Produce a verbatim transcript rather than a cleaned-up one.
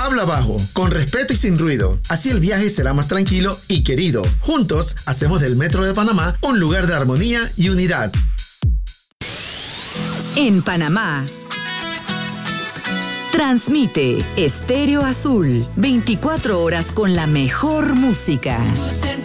Habla bajo, con respeto y sin ruido. Así el viaje será más tranquilo y querido. Juntos hacemos del Metro de Panamá un lugar de armonía y unidad. En Panamá, transmite Estéreo Azul, veinticuatro horas con la mejor música.